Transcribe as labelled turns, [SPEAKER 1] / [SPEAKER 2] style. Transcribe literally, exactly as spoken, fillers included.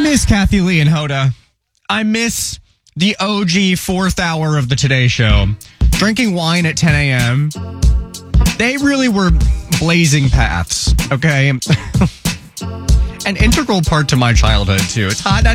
[SPEAKER 1] miss Kathy Lee and Hoda. I miss the O G fourth hour of the Today Show. Drinking wine at ten a.m. They really were blazing paths, okay? An integral part to my childhood, too. It's hot.